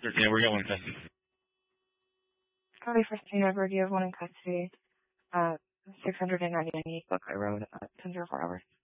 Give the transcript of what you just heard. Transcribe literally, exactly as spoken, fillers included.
Yeah, we're going in custody. Cody for State Edward, you have one in custody. Uh, six hundred ninety-nine East Buckeye Road, uh, ten oh four hours.